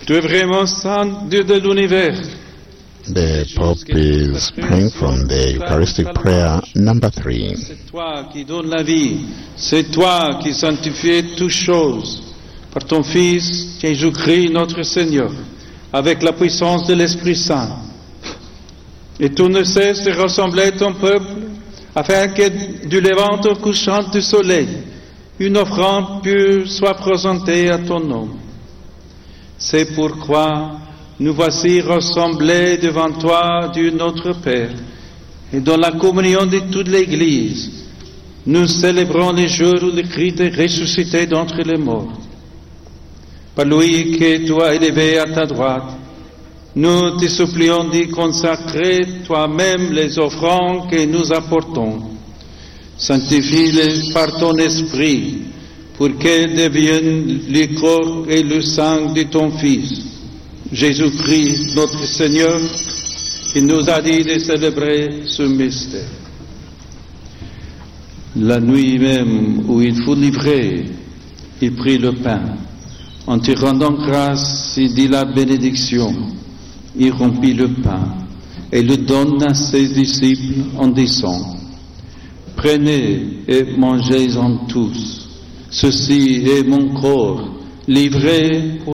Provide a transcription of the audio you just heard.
Tu es vraiment saint Dieu de l'univers. The Pope is praying from the Eucharistic prayer number 3. C'est toi qui donnes la vie. C'est toi qui sanctifies toutes choses par ton Fils Jésus-Christ notre Seigneur, avec la puissance de l'Esprit Saint. Et tu ne cesses de rassembler ton peuple afin que du levant au couchant du soleil, une offrande pure soit présentée à ton nom. C'est pourquoi nous voici rassemblés devant toi, Dieu notre Père, et dans la communion de toute l'Église, nous célébrons les jours où le Christ est ressuscité d'entre les morts. Par lui que tu as élevé à ta droite, nous te supplions de consacrer toi-même les offrandes que nous apportons. Sanctifie-les par ton esprit, pour qu'elles deviennent le corps et le sang de ton Fils, Jésus-Christ, notre Seigneur, qui nous a dit de célébrer ce mystère. La nuit même où il fut livré, il prit le pain. En te rendant grâce, il dit la bénédiction. Il rompit le pain et le donne à ses disciples en disant: Prenez et mangez-en tous. Ceci est mon corps, livré pour